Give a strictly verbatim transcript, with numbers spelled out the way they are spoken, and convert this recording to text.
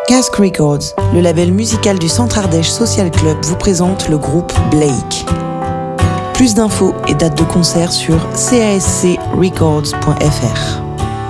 Casque Records, le label musical du Centre Ardèche Social Club, vous présente le groupe Blake. Plus d'infos et dates de concert sur c a s c records point f r.